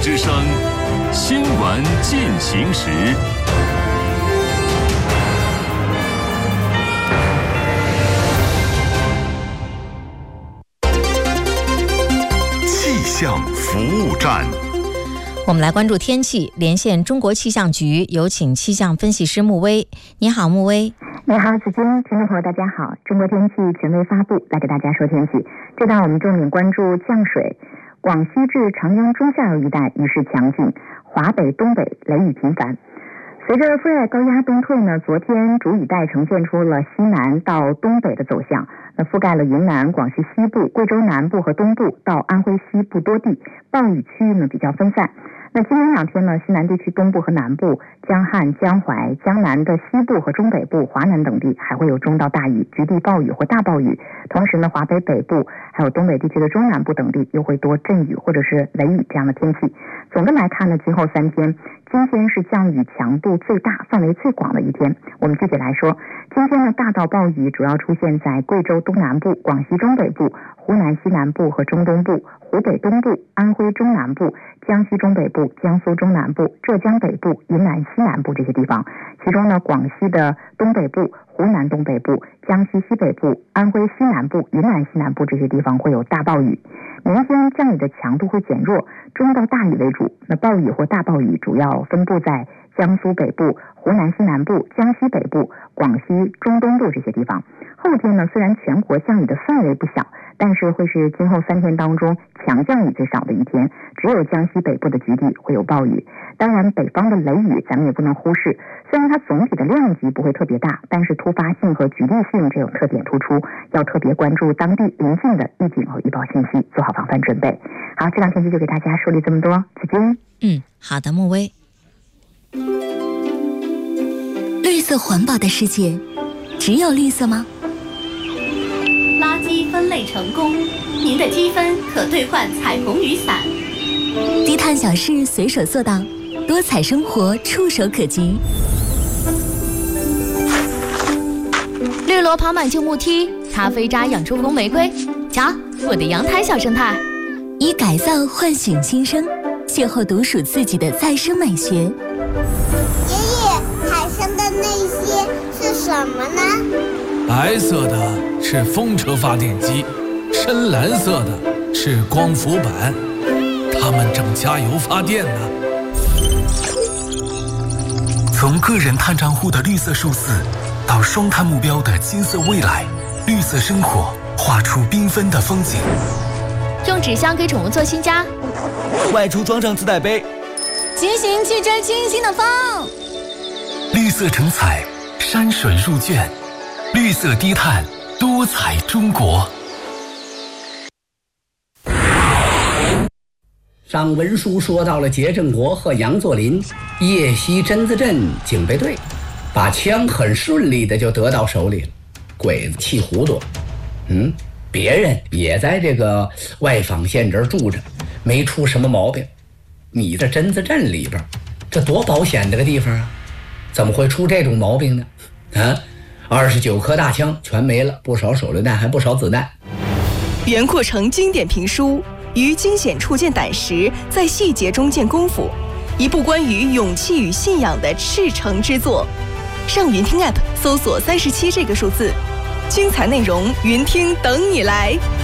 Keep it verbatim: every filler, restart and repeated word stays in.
之声，新闻进行时。 气象服务站， 我们来关注天气，连线中国气象局，有请气象分析师穆威。你好，穆威。 你好，子君，听众朋友大家好。中国天气权威发布，来给大家说天气。这段我们重点关注降水，广西至长江中下游一带雨势强劲，华北、东北雷雨频繁。随着副热带高压东退呢，昨天主雨带呈现出了西南到东北的走向，那覆盖了云南、广西西部、贵州南部和东部到安徽西部多地，暴雨区域呢比较分散。那今明两天呢，西南地区东部和南部、江汉、江淮、江南的西部和中北部、华南等地还会有中到大雨、局地暴雨或大暴雨。同时呢，华北北部还有东北地区的中南部等地又会多阵雨或者是雷雨这样的天气。总的来看呢，今后三天，今天是降雨强度最大、范围最广的一天。我们具体来说，今天呢，大到暴雨主要出现在贵州东南部、广西中北部、湖南西南部和中东部、湖北东部、安徽中南部、江西中北部、江苏中南部、浙江北部、云南西南部这些地方。其中呢，广西的东北部、湖南东北部、江西西北部、安徽西南部、云南西南部这些地方会有大暴雨。明天降雨的强度会减弱，中到大雨为主。那暴雨或大暴雨主要分布在江苏北部、湖南西南部、江西北部、广西中东部这些地方。后天呢，虽然全国降雨的范围不小，但是会是今后三天当中强降雨最少的一天，只有江西北部的局地会有暴雨。当然，北方的雷雨咱们也不能忽视，虽然它总体的量级不会特别大，但是突发性和局地性这种特点突出，要特别关注当地临近的预警和预报信息，做好防范准备。好，这两天就给大家说了这么多，子君。 嗯，好的，穆威。 绿色环保的世界，只有绿色吗？ 垃圾分类成功，您的积分可兑换彩虹雨伞。 低碳小事随手做到，多彩生活触手可及。 绿萝爬满旧木梯，咖啡渣养出红玫瑰。瞧，我的阳台小生态。 以改造唤醒新生，邂逅独属自己的再生美学。爷爷，海上的那些是什么呢？ 白色的是风车发电机，深蓝色的是光伏板，它们正加油发电呢。 从个人碳账户的绿色数字，到双碳目标的金色未来，绿色生活画出缤纷的风景。 用纸箱给宠物做新家， 外出装上自带杯， 骑行去追清新的风。 绿色成彩，山水入卷，绿色低碳，多彩中国。 上文书说到了杰正国和杨作霖夜袭榛子镇警备队，把枪很顺利的就得到手里了。鬼子气糊涂，嗯，别人也在这个外坊县这儿住着，没出什么毛病。你在榛子镇里边，这多保险的个地方啊，怎么会出这种毛病呢？啊，二十九颗大枪全没了，不少手榴弹，还不少子弹。 袁阔成经典评书于惊险处见胆识，在细节中见功夫，一部关于勇气与信仰的赤诚之作。上云听 App 搜索三十七这个数字，精彩内容云听等你来。